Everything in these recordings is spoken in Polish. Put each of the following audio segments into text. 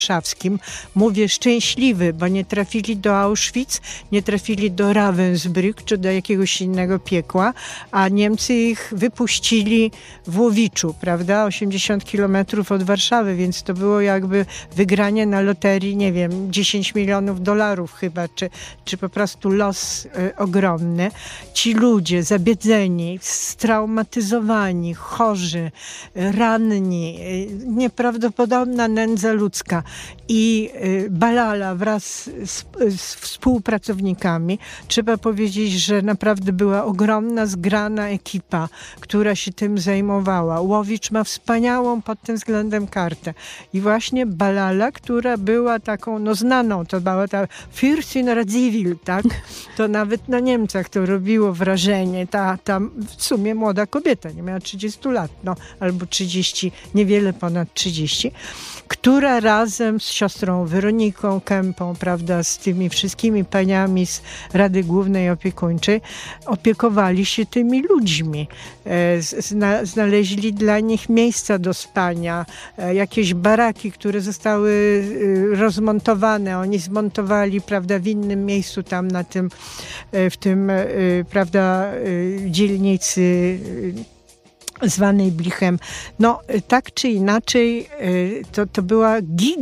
warszawskim. Mówię szczęśliwy, bo nie trafili do Auschwitz, nie trafili do Ravensbrück czy do jakiegoś innego piekła, a Niemcy ich wypuścili w Łowiczu, prawda? 80 kilometrów od Warszawy, więc to było jakby wygranie na loterii, nie wiem, 10 milionów dolarów chyba, czy po prostu los ogromny. Ci ludzie zabiedzeni, straumatyzowani, chorzy, ranni, nieprawdopodobna nędza ludzka. I Balala wraz z współpracownikami, trzeba powiedzieć, że naprawdę była ogromna, zgrana ekipa, która się tym zajmowała. Łowicz ma wspaniałą pod tym względem kartę. I właśnie Balala, która była taką, znaną, to była ta Fürstin Radziwiłł, tak? To nawet na Niemcach to robiło wrażenie. Ta w sumie młoda kobieta, nie miała 30 lat, albo 30, niewiele ponad 30, która razem z siostrą Weroniką Kępą, prawda, z tymi wszystkimi paniami z Rady Głównej Opiekuńczej, opiekowali się tymi ludźmi. Znaleźli dla nich miejsca do spania, jakieś baraki, które zostały rozmontowane. Oni zmontowali, prawda, w innym miejscu tam w tym, prawda, dzielnicy zwanej Blichem. Tak czy inaczej, to była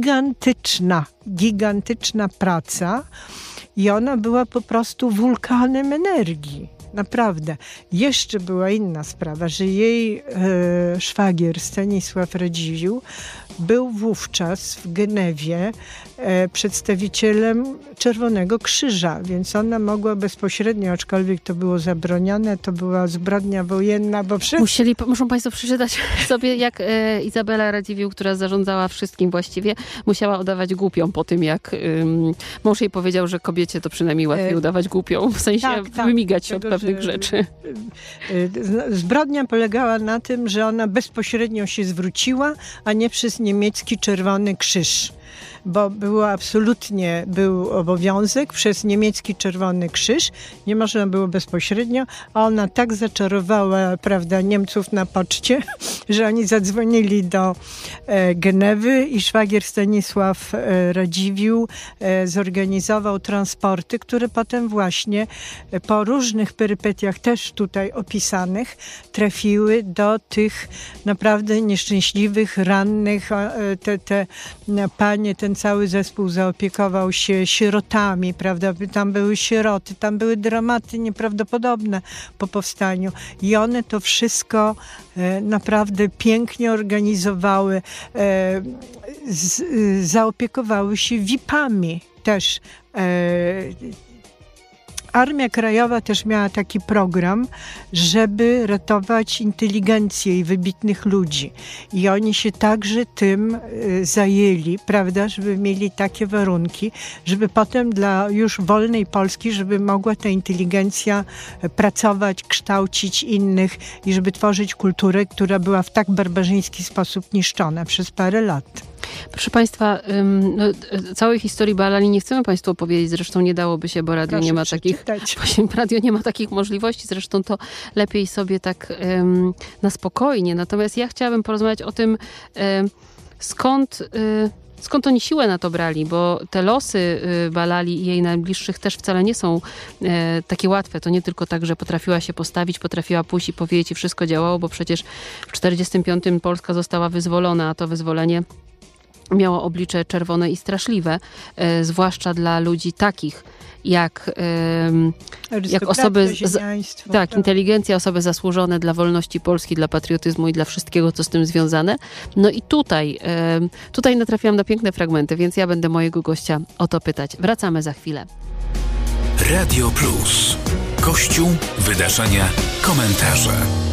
gigantyczna praca i ona była po prostu wulkanem energii. Naprawdę. Jeszcze była inna sprawa, że jej szwagier Stanisław Radziwiłł był wówczas w Genewie przedstawicielem Czerwonego Krzyża, więc ona mogła bezpośrednio, aczkolwiek to było zabronione, to była zbrodnia wojenna, bo muszą Państwo przeczytać sobie, jak Izabela Radziwiłł, która zarządzała wszystkim właściwie, musiała udawać głupią po tym, jak mąż jej powiedział, że kobiecie to przynajmniej łatwiej udawać głupią, w sensie wymigać się od pewnych rzeczy. Zbrodnia polegała na tym, że ona bezpośrednio się zwróciła, a nie przez niemiecki Czerwony Krzyż. Bo był obowiązek przez niemiecki Czerwony Krzyż, nie można było bezpośrednio, a ona tak zaczarowała, prawda, Niemców na poczcie, że oni zadzwonili do Genewy i szwagier Stanisław Radziwiłł zorganizował transporty, które potem właśnie po różnych perypetiach, też tutaj opisanych, trafiły do tych naprawdę nieszczęśliwych, rannych, te panie, ten cały zespół zaopiekował się sierotami, prawda? Tam były sieroty, tam były dramaty nieprawdopodobne po powstaniu. I one to wszystko naprawdę pięknie organizowały, zaopiekowały się VIP-ami też. Armia Krajowa też miała taki program, żeby ratować inteligencję i wybitnych ludzi. I oni się także tym zajęli, prawda, żeby mieli takie warunki, żeby potem dla już wolnej Polski, żeby mogła ta inteligencja pracować, kształcić innych i żeby tworzyć kulturę, która była w tak barbarzyński sposób niszczona przez parę lat. Proszę Państwa, całej historii Balali nie chcemy Państwu opowiedzieć, zresztą nie dałoby się, bo radio nie ma takich możliwości, zresztą to lepiej sobie tak na spokojnie. Natomiast ja chciałabym porozmawiać o tym, skąd oni siłę na to brali, bo te losy Balali i jej najbliższych też wcale nie są takie łatwe. To nie tylko tak, że potrafiła się postawić, potrafiła pójść i powiedzieć i wszystko działało, bo przecież w 1945 Polska została wyzwolona, a to wyzwolenie miało oblicze czerwone i straszliwe, zwłaszcza dla ludzi takich jak osoby, inteligencja, osoby zasłużone dla wolności Polski, dla patriotyzmu i dla wszystkiego, co z tym związane. No i tutaj natrafiłam na piękne fragmenty, więc ja będę mojego gościa o to pytać. Wracamy za chwilę. Radio Plus. Kościół, wydarzenia, komentarze.